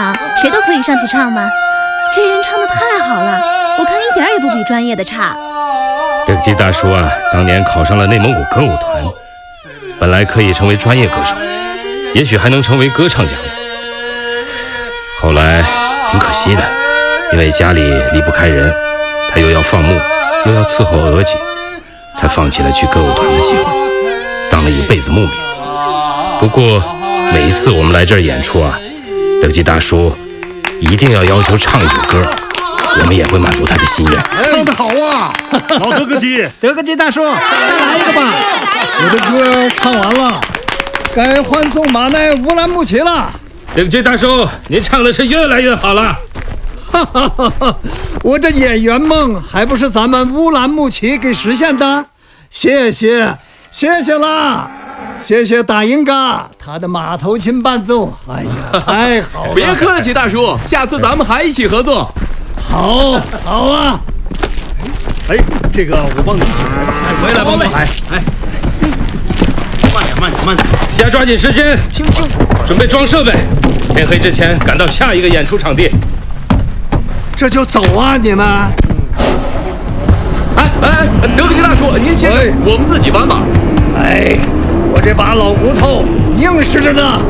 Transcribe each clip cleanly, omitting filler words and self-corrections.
长，谁都可以上去唱吗？这人唱得太好了，我看一点也不比专业的差。 德基大叔啊，当年考上了内蒙古歌舞团，本来可以成为专业歌手，也许还能成为歌唱家呢。后来挺可惜的，因为家里离不开人，他又要放牧，又要伺候娥姐，才放弃了去歌舞团的机会，当了一辈子牧民。不过每一次我们来这儿演出啊，德基大叔一定要求唱一首歌，我们也会满足他的心愿。 唱得好啊，老德格基， 德格基大叔，再来一个吧。 我的歌唱完了，该欢送马奈乌兰牧骑了。 德基大叔，您唱的是越来越好了。 哈哈哈哈！我这演员梦还不是咱们乌兰牧骑给实现的？谢谢啦！谢谢大英嘎他的马头琴伴奏，哎呀，太好了！ 别客气，大叔，下次咱们还一起合作。 好啊！哎，这个我帮你起来吧。 哎，回来帮我来。哎，慢点， 要抓紧时间，准备装设备，天黑之前赶到下一个演出场地。 这就走啊，你们！ 哎，德格基大叔，您先，我们自己搬吧。 哎，我这把老骨头硬实着呢。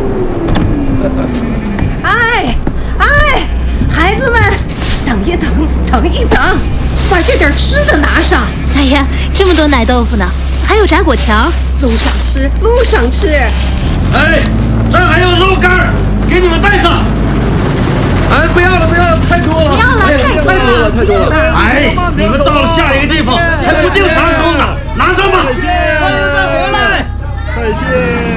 哎，孩子们，等一等，把这点吃的拿上。 哎呀，这么多奶豆腐呢，还有炸果条， 路上吃。 哎，这儿还有肉干，给你们带上。 哎，不要了，太多了。太多了。 哎，你们到了下一个地方还不定啥时候呢，拿上吧。再见。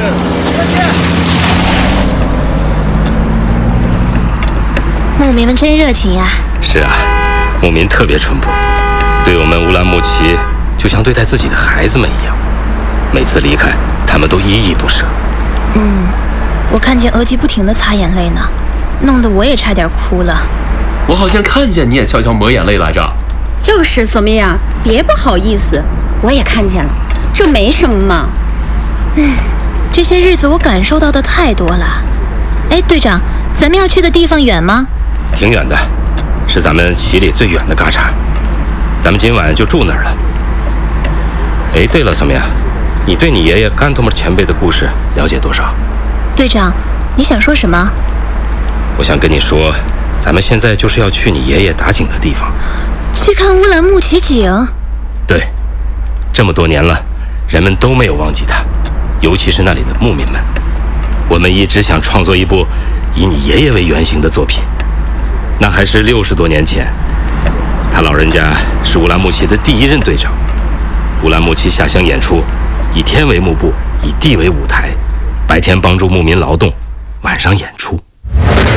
牧民们真热情呀。 是啊，牧民特别淳朴，对我们乌兰牧骑就像对待自己的孩子们一样，每次离开他们都依依不舍。 我看见娥姬不停地擦眼泪呢，弄得我也差点哭了。 我好像看见你也悄悄抹眼泪来着。 就是索米娅，别不好意思，我也看见了，这没什么嘛。 这些日子我感受到的太多了。哎，队长，咱们要去的地方远吗？ 挺远的，是咱们骑里最远的嘎嚓，咱们今晚就住那儿了。哎，对了，怎么样？你对你爷爷甘托姆前辈的故事了解多少？ 队长，你想说什么？ 我想跟你说，咱们现在就是要去你爷爷打井的地方， 去看乌兰牧骑井。 对，这么多年了，人们都没有忘记他，尤其是那里的牧民们。我们一直想创作一部以你爷爷为原型的作品，那还是60多年前。他老人家是乌兰牧骑的第1任队长。乌兰牧骑下乡演出，以天为幕布，以地为舞台，白天帮助牧民劳动，晚上演出。